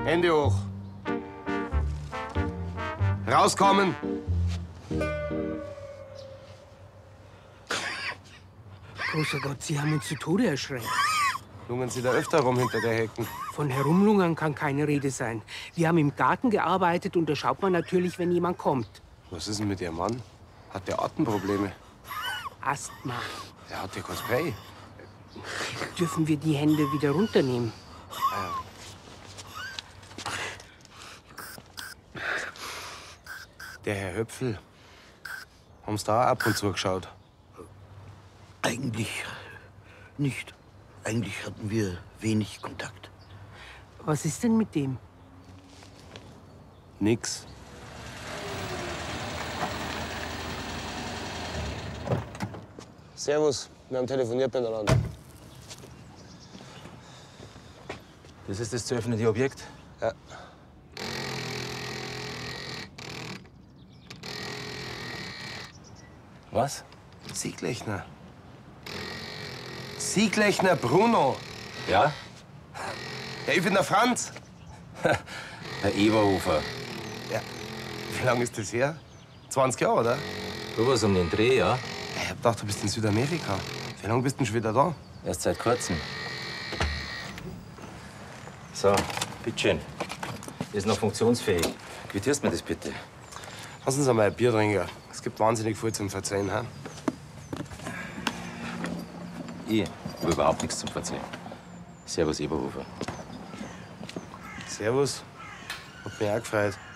Hände hoch. Rauskommen. Großer Gott, Sie haben uns zu Tode erschreckt. Lungern Sie da öfter rum hinter der Hecken? Von Herumlungern kann keine Rede sein. Wir haben im Garten gearbeitet und da schaut man natürlich, wenn jemand kommt. Was ist denn mit Ihrem Mann? Hat der Atemprobleme? Asthma. Der hat ja kein Spray. Dürfen wir die Hände wieder runternehmen? Der Herr Höpfel. Haben Sie da auch ab und zu geschaut? Eigentlich nicht. Eigentlich hatten wir wenig Kontakt. Was ist denn mit dem? Nix. Servus, wir haben telefoniert miteinander. Das ist das zu öffnende Objekt? Ja. Was? Sieglechner. Sieglechner Bruno. Ja? Ja, ich bin der Franz. Herr Eberhofer. Ja. Wie lange ist das her? 20 Jahre, oder? Du warst um den Dreh, ja? Ich hab gedacht, du bist in Südamerika. Wie lange bist du denn schon wieder da? Erst seit kurzem. So, bitteschön. Ist noch funktionsfähig. Quittierst mir das bitte? Lass uns einmal ein Bier trinken. Es gibt wahnsinnig viel zum Verzeihen. He? Ich habe überhaupt nichts zum Verzeihen. Servus, Eberhofer. Servus. Hat mich auch gefreut.